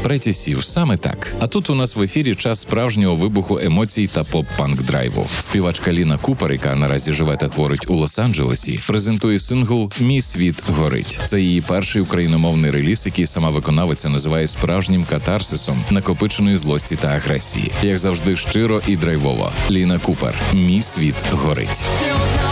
Преті Сів, саме так. А тут у нас в ефірі час справжнього вибуху емоцій та поп-панк-драйву. Співачка Ліна Купер, яка наразі живе та творить у Лос-Анджелесі, презентує сингл «Мій світ горить». Це її перший україномовний реліз, який сама виконавиця називає справжнім катарсисом накопиченої злості та агресії. Як завжди, щиро і драйвово. Ліна Купер «Мій світ горить».